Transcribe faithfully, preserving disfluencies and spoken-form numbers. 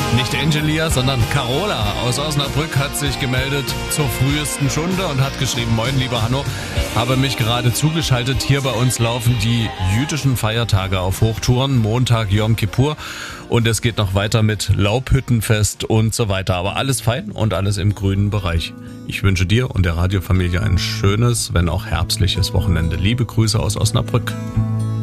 Nicht Angelia, sondern Carola aus Osnabrück hat sich gemeldet zur frühesten Stunde und hat geschrieben: Moin, lieber Hanno, habe mich gerade zugeschaltet. Hier bei uns laufen die jüdischen Feiertage auf Hochtouren. Montag Yom Kippur und es geht noch weiter mit Laubhüttenfest und so weiter. Aber alles fein und alles im grünen Bereich. Ich wünsche dir und der Radiofamilie ein schönes, wenn auch herbstliches Wochenende. Liebe Grüße aus Osnabrück.